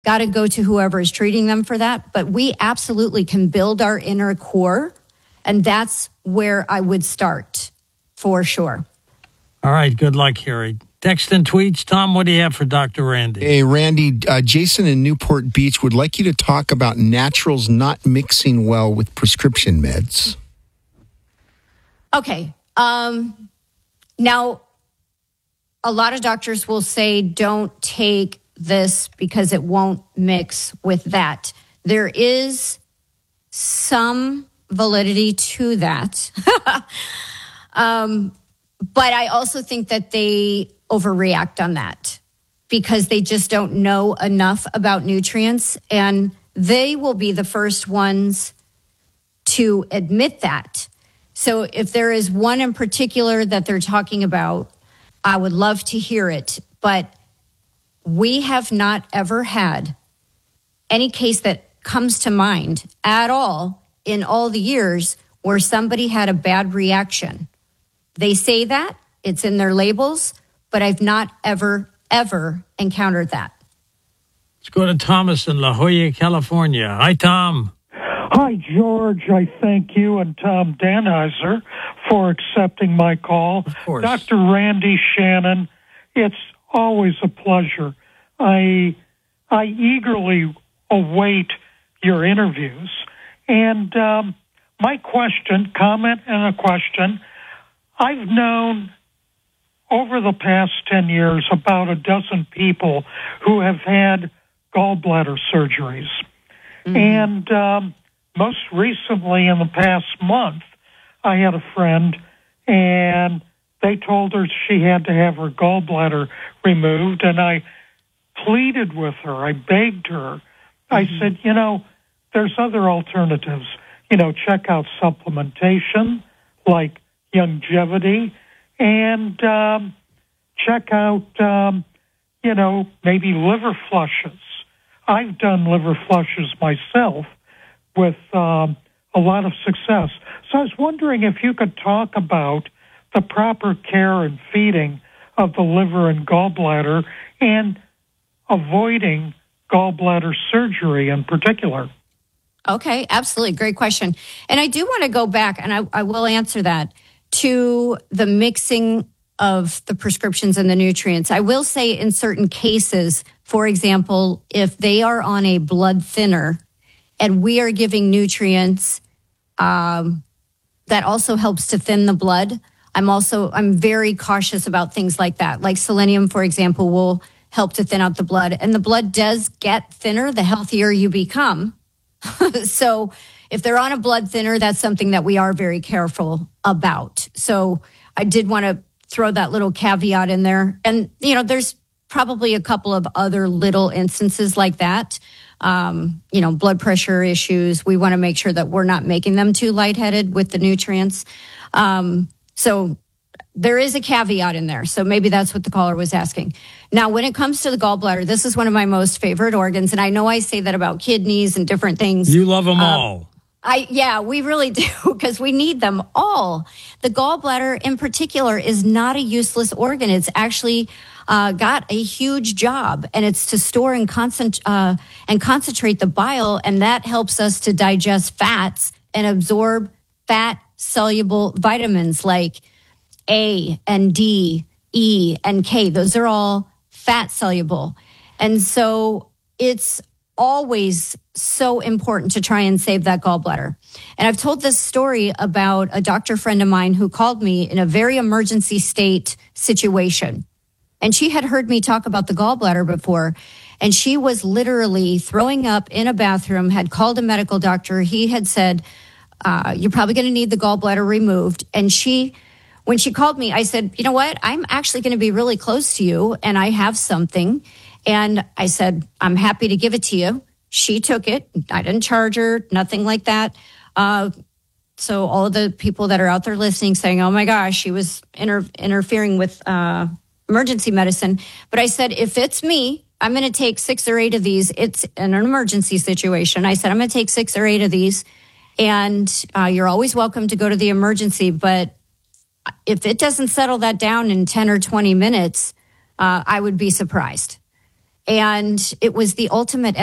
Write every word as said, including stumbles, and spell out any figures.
got to go to whoever is treating them for that. But we absolutely can build our inner core, and that's where I would start for sure. All right. Good luck, Harry. Text and tweets. Tom, what do you have for Doctor Randy? Hey, Randy, uh, Jason in Newport Beach would like you to talk about naturals not mixing well with prescription meds. Okay. Um, now, a lot of doctors will say don't take this because it won't mix with that. There is some validity to that. um, but I also think that they overreact on that because they just don't know enough about nutrients, and they will be the first ones to admit that. So if there is one in particular that they're talking about, I would love to hear it, but we have not ever had any case that comes to mind at all in all the years where somebody had a bad reaction. They say that, it's in their labels, but I've not ever, ever encountered that. Let's go to Thomas in La Jolla, California. Hi, Tom. Hi, George. I thank you and Tom Danheiser for accepting my call. Of course. Doctor Randy Shannon, it's always a pleasure. I I eagerly await your interviews. And um, my question, comment and a question, I've known over the past ten years about a dozen people who have had gallbladder surgeries. Mm-hmm. And um, most recently in the past month, I had a friend and they told her she had to have her gallbladder removed. And I pleaded with her. I begged her. Mm-hmm. I said, you know, there's other alternatives. You know, check out supplementation like Youngevity, and um, check out, um, you know, maybe liver flushes. I've done liver flushes myself with um, a lot of success. So I was wondering if you could talk about the proper care and feeding of the liver and gallbladder and avoiding gallbladder surgery in particular. Okay, absolutely. Great question. And I do want to go back, and I, I will answer that, to the mixing of the prescriptions and the nutrients. I will say in certain cases, for example, if they are on a blood thinner and we are giving nutrients, um, that also helps to thin the blood. I'm also, I'm very cautious about things like that. Like selenium, for example, will help to thin out the blood. And the blood does get thinner the healthier you become. So if they're on a blood thinner, that's something that we are very careful about. So I did want to throw that little caveat in there. And, you know, there's probably a couple of other little instances like that. Um, you know, blood pressure issues. We want to make sure that we're not making them too lightheaded with the nutrients. Um, so there is a caveat in there. So maybe that's what the caller was asking. Now, when it comes to the gallbladder, this is one of my most favorite organs. And I know I say that about kidneys and different things. You love them um, all. I, yeah, we really do, because we need them all. The gallbladder in particular is not a useless organ. It's actually uh, got a huge job, and it's to store and, concent- uh, and concentrate the bile, and that helps us to digest fats and absorb fat-soluble vitamins like A and D, E and K. Those are all fat-soluble. And so it's always so important to try and save that gallbladder. And I've told this story about a doctor friend of mine who called me in a very emergency state situation. And she had heard me talk about the gallbladder before. And she was literally throwing up in a bathroom, had called a medical doctor. He had said, uh, you're probably going to need the gallbladder removed. And she, when she called me, I said, you know what? I'm actually going to be really close to you, and I have something. And I said, I'm happy to give it to you. She took it. I didn't charge her, nothing like that. Uh, so all of the people that are out there listening saying, oh my gosh, she was inter- interfering with uh, emergency medicine. But I said, if it's me, I'm going to take six or eight of these. It's in an emergency situation. I said, I'm going to take six or eight of these. And uh, you're always welcome to go to the emergency. But if it doesn't settle that down in ten or twenty minutes, uh, I would be surprised. And it was the ultimate